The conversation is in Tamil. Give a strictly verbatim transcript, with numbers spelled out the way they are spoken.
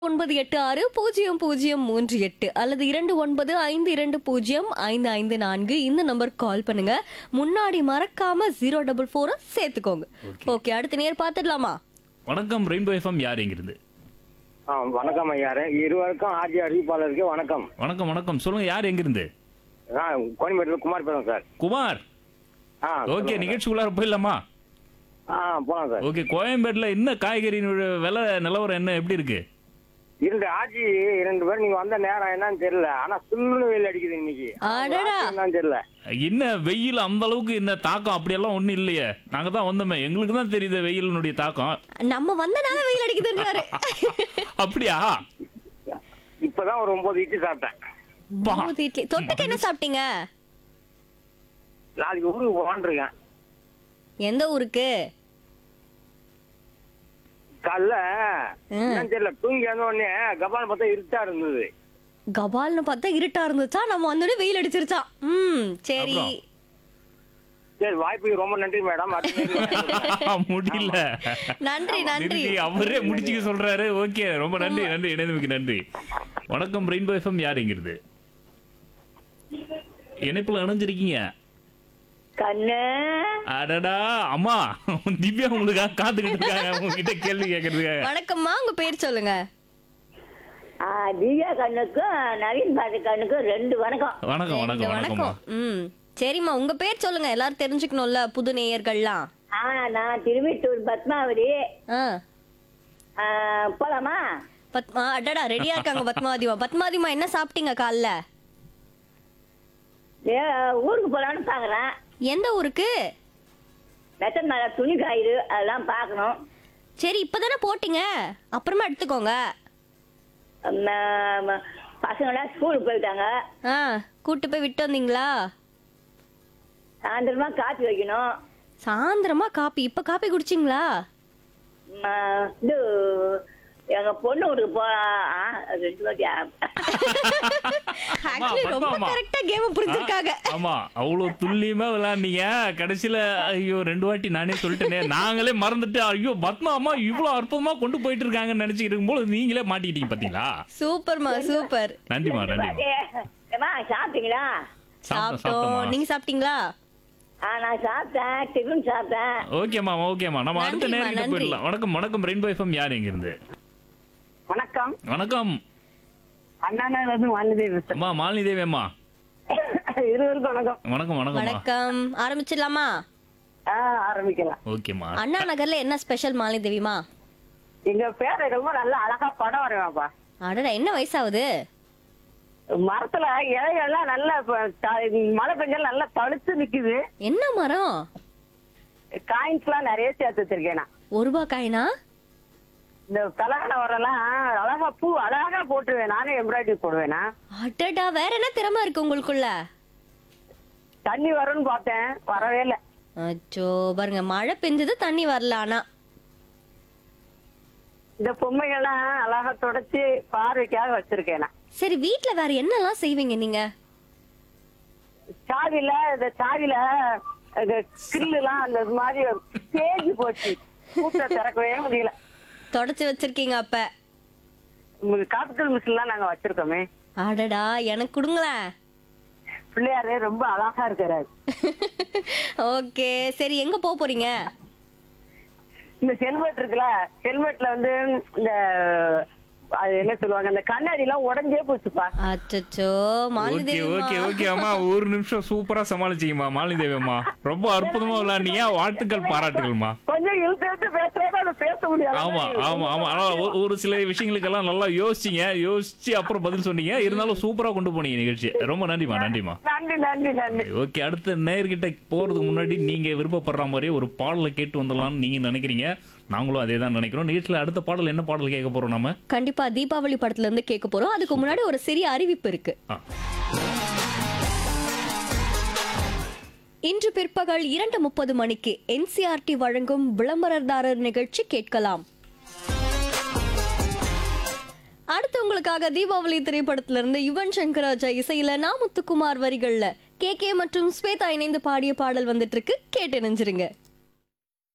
ஒன்பது எட்டு ஆறு பூஜ்ஜியம் பூஜ்ஜியம் மூன்று எட்டு அல்லது இரண்டு ஒன்பது ஐந்து இரண்டு பூஜ்ஜியம் ஐந்து ஐந்து நான்கு இந்த நம்பர் கால் பண்ணுங்க. முன்னாடி மறக்காம ஜீரோ டபுள் ஃபோரை சேர்த்துக்கோங்க. ஓகே, அடுத்த நேர் பார்த்துடலாமா? வணக்கம் ரெயின்போ எஃப்எம். யார் எங்கிருந்து? ஆ வணக்கம் ஐயா. இருவருக்கும் ஆர்ஜி அறிவிப்பாளருக்கு வணக்கம். வணக்கம் வணக்கம். சொல்லுங்க, யார் எங்கிருந்து? ஆ கோயம்பேட்டில் குமார் பேசுறேன் சார். குமார். ஆ ஓகே, நிகழ்ச்சிக்குள்ளார போயிடலாமா? ஆ போலாம் சார். ஓகே, கோயம்பேட்டில் என்ன காய்கறியினுடைய விலை நிலவரம் என்ன, எப்படி இருக்கு? இரண்டு ஆட்சி இரண்டு பேரும் நீங்க வந்த நேரம் என்னன்னு தெரியல. ஆனா சுள்ளுன்னு வெயில் அடிக்குது இன்னைக்கு. அடடா. என்னன்னு தெரியல. என்ன வெயில் அந்த அளவுக்கு என்ன தாக்கம் அப்படியெல்லாம் ஒண்ணும் இல்லையே. நாங்க தான் வந்தோமே, எங்களுக்கு தான் தெரியுது வெயிலினுடைய தாக்கம். நம்ம வந்தனால வெயில் அடிக்குதுன்றாரு. அப்படியா? இப்பதான் ஒரு ஒன்பது இட்லி சாப்பிட்டேன். பா. மூணு இட்லி. தொட்டுக்கு என்ன சாப்பிட்டீங்க? நாளைக்கு ஊருக்கு போலான்னு இருக்கேன். எந்த ஊருக்கு? காலைல ம். என்னன்னு தெரியல, தூங்கி வந்த உடனே கபால் பார்த்தா இருட்டா இருந்தது. கபால்னு பார்த்தா இருட்டா இருந்துச்சா, நம்ம வந்தோடனே வெயில் அடிச்சிருச்சா? ம் சரி. அப்புறம்? சரி, வாய்ப்புக்கு ரொம்ப நன்றி மேடம். அடுத்த நேரம் முடியல. நன்றி நன்றி. நிறுத்தி, அவரே முடிச்சுக்க சொல்றாரு. ஓகே, ரொம்ப நன்றி நன்றி இணைந்தமைக்கு நன்றி. வணக்கம் ரெயின்போ எஃப்எம். யார் எங்கிருந்து? இணைப்புல இணைஞ்சிருக்கீங்க. கண்ணு அடடா அம்மா, திவ்யா உங்களுக்காக காத்துக்கிட்டு இருக்காங்க உங்ககிட்ட கேள்வி கேட்கறதுக்காக. வணக்கம்மா, உங்க பேர் சொல்லுங்க. ஆ, திவ்யா கண்ணுக்கும் நவீன் பாட்டு கண்ணுக்கும் ரெண்டு வணக்கம். வணக்கம் வணக்கம் வணக்கம்மா. ம் சரிம்மா, உங்க பேர் சொல்லுங்க, எல்லாரும் தெரிஞ்சுக்கணும்ல புது நேயர்கள்லாம். ஆ, நான் திருவிட்டூர் பத்மாவதி. ஆ ஆ, போலாமா? பத்மா. அடடா, ரெடியா இருக்காங்க பத்மாவதிமா. பத்மாவதிமா, என்ன சாப்பிட்டீங்க காலைல? ஏ, ஊருக்கு போலான்னு பாக்குறேன். எந்த ஊருக்கு? மெத்தன் மேல துணி காயுது, அதெல்லாம் பார்க்கணும். சரி, இப்பதானே போட்டீங்க, அப்புறமா எடுத்துக்கோங்க. பசங்களாம் ஸ்கூலுக்கு போயிட்டாங்க. ஆ கூட்டு போய் விட்டு வந்தீங்களா? சாயந்தரமா காப்பி வைக்கணும். சாயந்தரமா காப்பி? இப்ப காப்பி குடிச்சிங்களா? ம், இது எங்க பொண்ணு வீட்டுக்கு போ. ஆ, ரெண்டு வாட்டி ஆ. Actually ரொம்ப பத்மாவதிமா. கரெக்டா கேம் புரிஞ்சிருக்காங்க. ஆமா, அவ்வளவு துல்லியமா விளையாண்டீங்க. கடைசியில ஐயோ ரெண்டு வாட்டி நானே சொல்லிட்டேனே, நாங்களே மறந்துட்டு ஐயோ பத்மா அம்மா இவ்வளவு அற்புதமா கொண்டு போயிட்டு இருக்காங்கன்னு நினைச்சிட்டு இருக்கும்போது நீங்களே மாட்டிக்கிட்டீங்க பாத்தீங்களா? சூப்பர்மா, சூப்பர். நன்றிமா நன்றிமா. ஏம்மா, சாப்பிட்டீங்களா? சாப்பிட்டோம். நீங்க சாப்பிட்டீங்களா? ஆ, நான் சாப்பிட்டேன். டிஃபன் சாப்பிட்டேன். ஓகேமா ஓகேமா, நம்ம அடுத்த நன்றிம்மா, நேரம் நன்றி. போயிடலாம். வணக்கம் வணக்கம் ரெயின்போ எஃப்எம். யார் எங்க இருந்து? வணக்கம். வணக்கம் அண்ணா வந்து வானதேவி. அம்மா மாலினி தேவி அம்மா. இருவருக்கும் வணக்கம். வணக்கம் வணக்கம் வணக்கம். ஆரம்பிச்சிடலாமா? ஆ ஆரம்பிக்கலாம். ஓகேமா. அண்ணா நகர்ல என்ன ஸ்பெஷல் மாலினி தேவிமா? எங்க பேரை ரொம்ப நல்லா அழகா படம் வரைவாப்பா. அடடா, என்ன வயசாகுது? மரத்துல இலைகள்லாம் நல்லா ப- த- மழை பெஞ்சாலும் நல்லா தழுத்து நிக்குது. என்ன மரம்? காயின்ஸ் எல்லாம் நிறைய சேர்த்து வச்சிருக்கேன் நான். ஒரு ரூபாய் காயினா? இந்த கலகட வரலாம் அழகா பூ அழகா போட்டுருவேன். நானே எம்ப்ராய்டரி போடுவேனா. அடடா, வேற என்ன திறமை இருக்கு உங்களுக்குள்ள? தண்ணி வரும்னு பார்த்தேன், வரவே இல்லை. அச்சோ, பாருங்க, மழை பெஞ்சது, தண்ணி வரல. ஆனா இந்த பொம்மைகள்லாம் அழகா தொடச்சி பார்வைக்காக வச்சிருக்கேன் நான். சரி, வீட்ல வேற என்னெல்லாம் செய்வீங்க நீங்க? சாவில இந்த சாவில கிரில் எல்லாம் அந்த மாதிரி தேஞ்சு போச்சு. கூட்ட திறக்கவே முடியல. தொடச்சு வச்சிருக்கீங்க அப்ப? காப்பிட்டல் மிஷின் எல்லாம் நாங்க வச்சிருக்கோமே. அடடா, எனக்கு கொடுங்களேன். பிள்ளையாரு ரொம்ப அழகா இருக்கிறாரு. ஓகே, சரி, எங்க போக போறீங்க? இந்த ஹெல்மெட் இருக்குல்ல, ஹெல்மெட்ல வந்து இந்த அது என்ன சொல்லுவாங்க, அந்த கண்ணாடி எல்லாம் உடஞ்சே போச்சுப்பா. அச்சச்சோ, மாலினி ஓகே தேவிமா. ஓகே ஓகே அம்மா, ஒரு நிமிஷம் சூப்பரா சமாளிச்சீங்கம்மா மாலினி தேவி அம்மா. ரொம்ப அற்புதமா விளையாண்டீங்க. வாழ்த்துக்கள், பாராட்டுகள்மா. கொஞ்சம் இழுத்து இழுத்து பேசுறதா அதை பேச முடியாது. ஆமா ஆமா ஆமா. ஆனா ஒரு- ஒரு சில விஷயங்களுக்கெல்லாம் நல்லா யோசிச்சீங்க, யோசிச்சு அப்புறம் பதில் சொன்னீங்க. இருந்தாலும் சூப்பரா கொண்டு போனீங்க நிகழ்ச்சி. ரொம்ப நன்றிமா நன்றிமா. நன்றி நன்றி நன்றி. ஓகே, அடுத்த நேர்கிட்ட போறதுக்கு முன்னாடி நீங்க விருப்பப்படுற மாதிரி ஒரு பாடலை கேட்டு வந்துடலாம்னு நீங்க நினைக்கிறீங்க. நாங்களும் அதே தான் நினைக்கிறோம். நிகழ்ச்சியில அடுத்த பாடல் என்ன பாடல் கேட்க போறோம் நம்ம? கண்டிப்பா தீபாவளி படத்துல இருந்து கேட்க போறோம். அதுக்கு முன்னாடி ஒரு சிறிய அறிவிப்பு இருக்கு. ஆ. இன்று பிற்பகல் இரண்டு முப்பது மணிக்கு என்சிஆர்டி வழங்கும் விளம்பரதாரர் நிகழ்ச்சி கேட்கலாம். அடுத்து உங்களுக்காக தீபாவளி திரைப்படத்திலிருந்து யுவன் சங்கர் ராஜா இசையில நா முத்துக்குமார் வரிகள்ல கே கே மற்றும் ஸ்வேதா இணைந்து பாடிய பாடல் வந்துட்டு இருக்கு. கேட்டு நினைஞ்சிருங்க.